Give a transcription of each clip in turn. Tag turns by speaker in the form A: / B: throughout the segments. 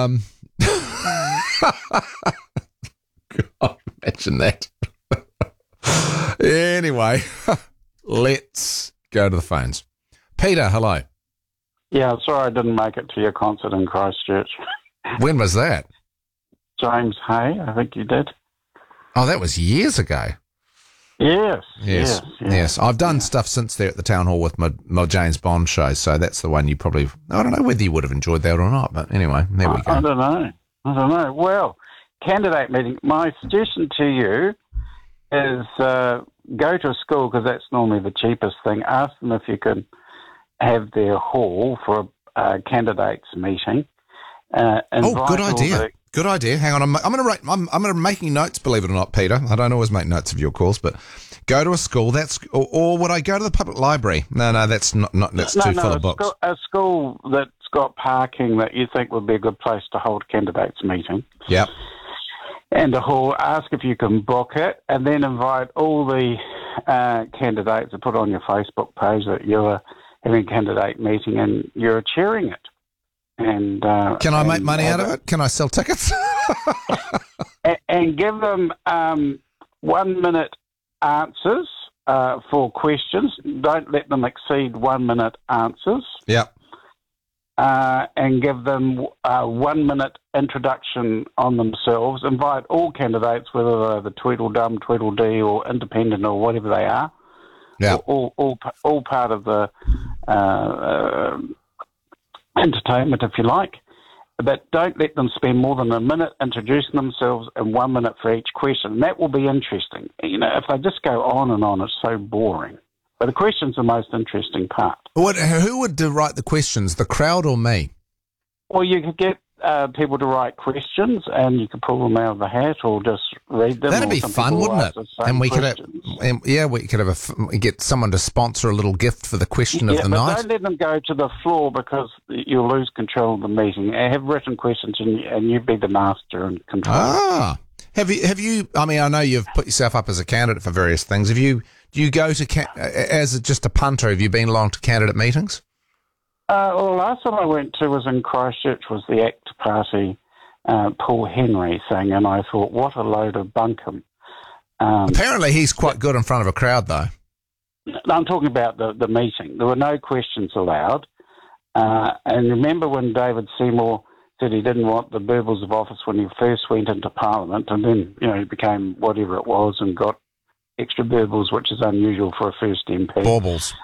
A: God, imagine that. Anyway, let's go to the phones. Peter, hello.
B: Yeah, sorry I didn't make it to your concert in Christchurch.
A: When was that?
B: James Hay, I think you did.
A: Oh, that was years ago.
B: Yes.
A: I've done stuff since there at the Town Hall with my James Bond show, so that's the one you probably... I don't know whether you would have enjoyed that or not, but anyway, there we go.
B: I don't know. Well, candidate meeting, my suggestion to you is go to a school, because that's normally the cheapest thing. Ask them if you can have their hall for a candidates meeting.
A: Good idea. Good idea. Hang on, I'm going to making notes. Believe it or not, Peter. I don't always make notes of your calls, but go to a school. Or would I go to the public library? No, that's not. That's too full of books.
B: A school that's got parking that you think would be a good place to hold candidates meeting.
A: Yep.
B: And a hall. Ask if you can book it, and then invite all the candidates to put on your Facebook page that you're having a candidate meeting and you're chairing it. And
A: can I make money out of it? Can I sell tickets?
B: and give them 1 minute answers for questions. Don't let them exceed 1 minute answers.
A: Yep.
B: And give them a 1 minute introduction on themselves. Invite all candidates, whether they're the Tweedledum, Tweedledee, or independent, or whatever they are.
A: Yeah.
B: All part of the entertainment, if you like, but don't let them spend more than a minute introducing themselves and 1 minute for each question. That will be interesting. You know, if they just go on and on, it's so boring. But the question's the most interesting part.
A: Who would write the questions, the crowd or me?
B: Well, you could get people to write questions, and you could pull them out of the hat or just read them.
A: That'd be fun, wouldn't it? And we could get someone to sponsor a little gift for the question of the night.
B: Don't let them go to the floor, because you'll lose control of the meeting. Have written questions, and you be the master and control.
A: Ah, have you? I mean, I know you've put yourself up as a candidate for various things. Do you go to as just a punter? Have you been along to candidate meetings?
B: Well, last time I went to was in Christchurch, was the ACT Party, Paul Henry thing, and I thought, what a load of bunkum.
A: Apparently he's quite good in front of a crowd, though.
B: I'm talking about the meeting. There were no questions allowed. And remember when David Seymour said he didn't want the burbles of office when he first went into Parliament, and then, he became whatever it was and got extra burbles, which is unusual for a first MP.
A: Baubles.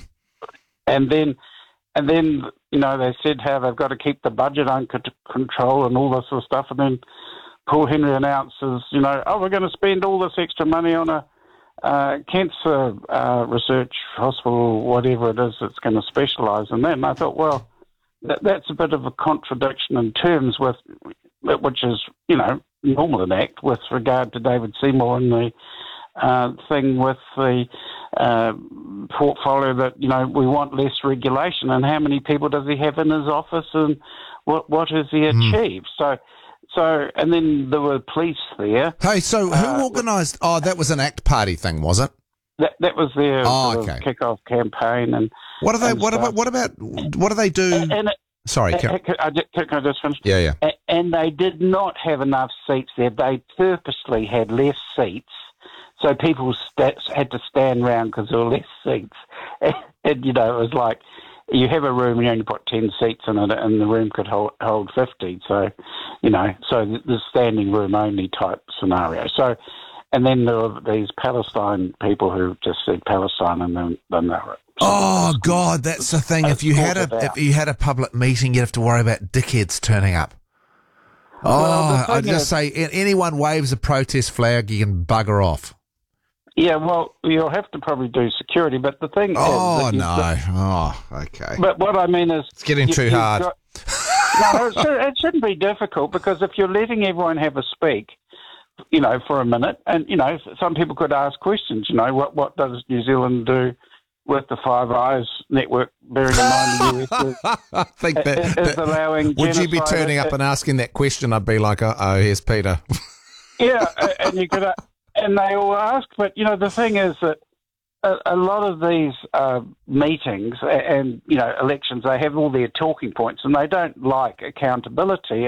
B: And then, they said how they've got to keep the budget under control and all this sort of stuff. And then Paul Henry announces, we're going to spend all this extra money on a cancer research hospital, whatever it is that's going to specialise in that. And I thought, well, that's a bit of a contradiction in terms with, which is, normal in ACT with regard to David Seymour and the thing with the portfolio that, we want less regulation, and how many people does he have in his office, and what has he achieved? So, and then there were police there.
A: Hey, so who organised? Oh, that was an ACT Party thing, was it?
B: That was their kick-off campaign. And what do they? What
A: do they do? Sorry,
B: can I just finish?
A: Yeah.
B: And they did not have enough seats there. They purposely had less seats, so people had to stand around because there were less seats. And it was like, you have a room and you only put 10 seats in it, and the room could hold 50. So, so the standing room only type scenario. So, and then there were these Palestine people who just said Palestine, and then they were.
A: Oh God, that's the thing. If you had a public meeting, you'd have to worry about dickheads turning up. I just say anyone waves a protest flag, you can bugger off.
B: Yeah, well, you'll have to probably do security, but the thing is...
A: okay.
B: But what I mean is...
A: It's getting too hard.
B: It shouldn't be difficult, because if you're letting everyone have a speak, for a minute, and, some people could ask questions, what does New Zealand do with the Five Eyes network, bearing in mind the US
A: I think
B: is allowing...
A: Would you be turning up and asking that question? I'd be like, here's Peter.
B: Yeah, and you could... And they all ask, but, the thing is that a lot of these meetings and, elections, they have all their talking points, and they don't like accountability.